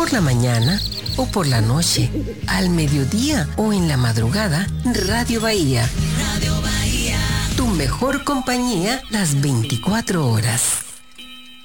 por la mañana o por la noche, al mediodía o en la madrugada, Radio Bahía. Radio Bahía. Tu mejor compañía las 24 horas.